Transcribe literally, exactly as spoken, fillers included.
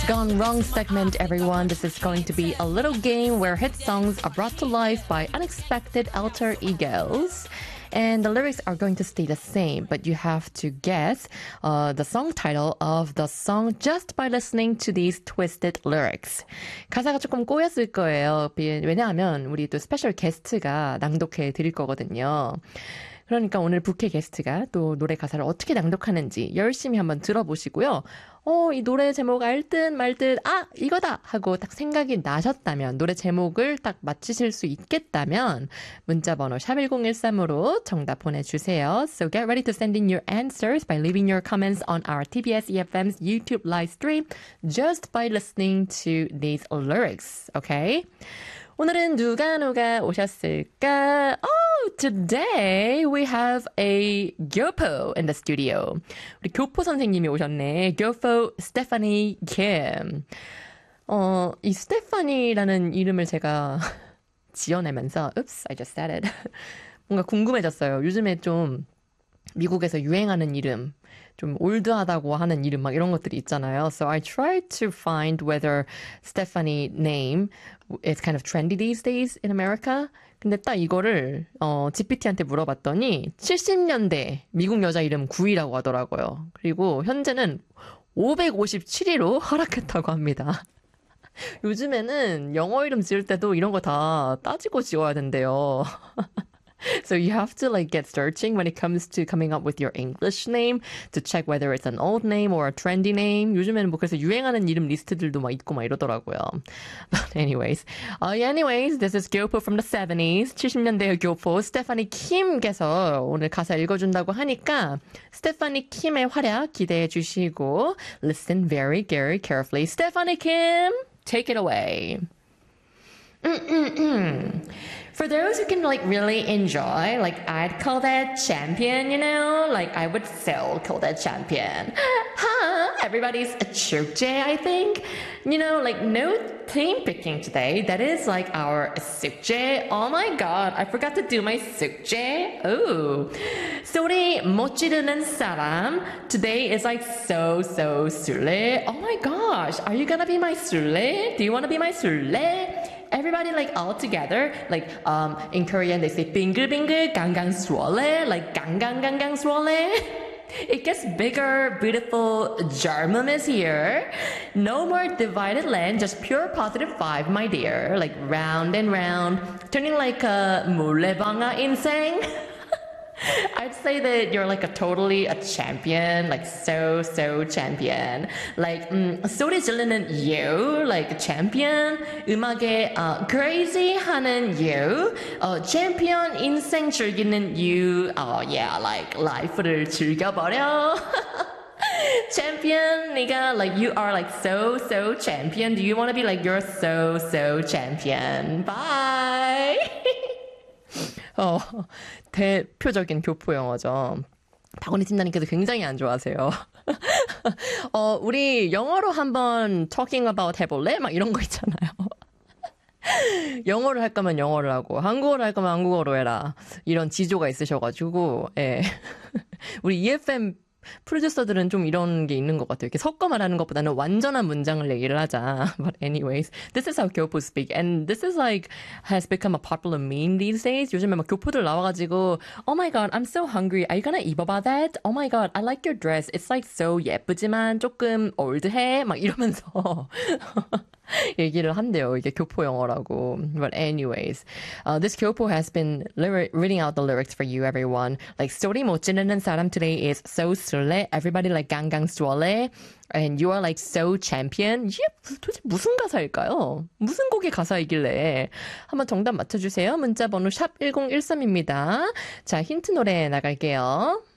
Gone Wrong segment, everyone. This is going to be a little game where hit songs are brought to life by unexpected alter egos. And the lyrics are going to stay the same, but you have to guess uh, the song title of the song just by listening to these twisted lyrics. 가사가 조금 꼬였을 거예요. 왜냐하면 우리 또 스페셜 게스트가 낭독해 드릴 거거든요. 그러니까 오늘 부캐 게스트가 또 노래 가사를 어떻게 낭독하는지 열심히 한번 들어보시고요. 어, 이 노래 제목 알 듯 말 듯, 아, 이거다! 하고 딱 생각이 나셨다면, 노래 제목을 딱 맞히실 수 있겠다면, 문자번호 샵일공일삼으로 정답 보내주세요. So get ready to send in your answers by leaving your comments on our 티비에스 이에프엠's YouTube live stream just by listening to these lyrics, okay? 오늘은 누가 누가 오셨을까? Oh, today we have a 교포 in the studio. 우리 교포 선생님이 오셨네. 교포 스테파니 김. 어, 이 스테파니라는 이름을 제가 지어내면서 oops, I just said it. 뭔가 궁금해졌어요. 요즘에 좀 미국에서 유행하는 이름, 좀 올드하다고 하는 이름 막 이런 것들이 있잖아요. So I tried to find whether Stephanie name is kind of trendy these days in America. 근데 딱 이거를 어, 지피티한테 물어봤더니 칠십 년대 미국 여자 이름 구 위라고 하더라고요. 그리고 현재는 오백오십칠 위로 하락했다고 합니다. 요즘에는 영어 이름 지을 때도 이런 거 다 따지고 지어야 된대요. So you have to like get searching when it comes to coming up with your English name to check whether it's an old name or a trendy name. 요즘에는 뭐 그래서 유행하는 이름 리스트들도 막 있고 막 이러더라고요. But anyways, uh, yeah, anyways, this is 교포 from the seventies. 칠십 년대의 교포 스테파니 킴께서 오늘 가사 읽어준다고 하니까 스테파니 킴의 활약 기대해 주시고 listen very, very carefully. Stephanie Kim, take it away. Mm-mm-mm. For those who can like really enjoy, like I'd call that champion, you know? Like I would so call that champion. Huh? Everybody's a 축제, I think. You know, like no theme picking today. That is like our 숙제. Oh my god, I forgot to do my 숙제. Ooh. 소리 못 지르는 사람. Today is like so, so 술래. Oh my gosh, are you gonna be my 술래? Do you wanna be my 술래? Everybody like all together, like um in Korean they say 빙글빙글 강강수월래, like 강강강강수월래. It gets bigger, beautiful. German is here. No more divided land, just pure positive vibe, my dear. Like round and round, turning like a 물레방아 인생. I'd say that you're like a totally a champion, like so, so champion. Like, 음, 소리 지르는 you, like champion. 음악에 uh, crazy 하는 you. Uh, champion 인생 즐기는 you. Oh yeah, like life를 즐겨버려. Champion, 네가 like you are like so, so champion. Do you want to be like you're so, so champion? Bye. 어, 대표적인 교포 영어죠. 박원희 팀장님께서 굉장히 안 좋아하세요. 어, 우리 영어로 한번 talking about 해볼래? 막 이런 거 있잖아요. 영어를 할 거면 영어를 하고 한국어를 할 거면 한국어로 해라. 이런 지조가 있으셔가지고 예. 우리 이에프엠 프로듀서들은 좀 이런 게 있는 것 같아요. 이렇게 섞어 말하는 것보다는 완전한 문장을 얘기를 하자. But anyways, this is how 교포 speak. And this is like, has become a popular meme these days. 요즘에 막 교포들 나와가지고 Oh my god, I'm so hungry. Are you gonna 입어봐 that? Oh my god, I like your dress. It's like so 예쁘지만 조금 올드해. 막 이러면서 얘기를 한대요. 이게 교포 영어라고. But anyways, uh, this 교포 has been lyri- reading out the lyrics for you, everyone. Like, 소리 못 지르는 사람 today is so 술래. Everybody like 강강술래. And you are like so champion. 이게 도대체 무슨 가사일까요? 무슨 곡의 가사이길래? 한번 정답 맞춰주세요. 문자번호 샵 일공일삼입니다. 자, 힌트 노래 나갈게요.